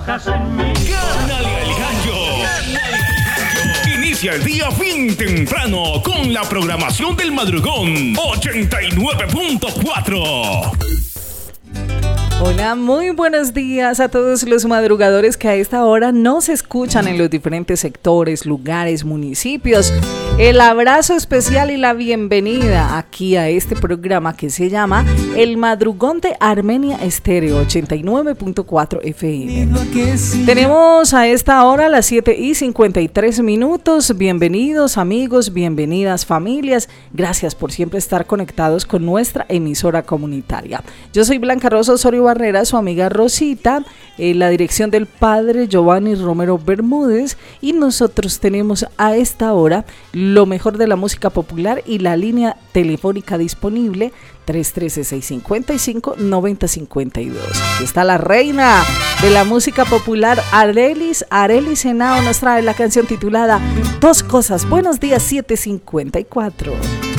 Gánale al gallo. Inicia el día bien temprano con la programación del madrugón 89.4. Hola, muy buenos días a todos los madrugadores que a esta hora nos escuchan en los diferentes sectores, lugares, municipios. El abrazo especial y la bienvenida aquí a este programa que se llama El Madrugón de Armenia Estéreo 89.4 FM. Tenemos a esta hora las 7:53. Bienvenidos amigos, bienvenidas familias. Gracias por siempre estar conectados con nuestra emisora comunitaria. Yo soy Blanca Rosa Osorio Barrera, su amiga Rosita, la dirección del padre Giovanni Romero Bermúdez, y nosotros tenemos a esta hora lo mejor de la música popular y la línea telefónica disponible 313-655-9052. Aquí está la reina de la música popular, Arelis Henao, nos trae la canción titulada Dos Cosas. Buenos días, 7:54.